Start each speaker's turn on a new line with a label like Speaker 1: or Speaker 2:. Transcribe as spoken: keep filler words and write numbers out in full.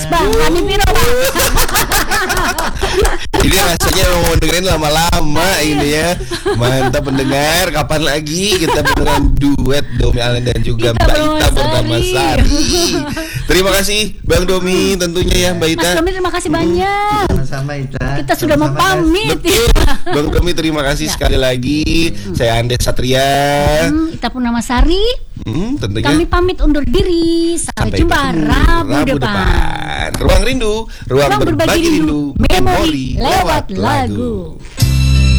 Speaker 1: Bang, kami piro bang.
Speaker 2: Ini rasanya mau dengerin lama-lama ini ya. Mantap pendengar, kapan lagi kita beneran duet Domi Allen dan juga
Speaker 1: Ita
Speaker 2: Mbak Ita bernama
Speaker 1: Sari.
Speaker 2: Sari. Terima kasih Bang Domi tentunya ya Mbak Ita.
Speaker 1: Mas Domi terima kasih banyak.
Speaker 3: Sama-sama Ita.
Speaker 1: Kita sudah mau pamit.
Speaker 2: Betul. Bang Domi terima kasih
Speaker 1: Ya.
Speaker 2: sekali lagi. Saya Andes Satria.
Speaker 1: Hmm, Ita Purnama Sari.
Speaker 2: Hmm, tentunya
Speaker 1: Kami pamit undur diri. Sampai,
Speaker 2: sampai
Speaker 1: jumpa
Speaker 2: ketemu
Speaker 1: Rabu,
Speaker 2: Rabu
Speaker 1: depan.
Speaker 2: depan. Ruang Rindu, ruang,
Speaker 1: Ruang
Speaker 2: berbagi rindu,
Speaker 1: memori lewat lagu.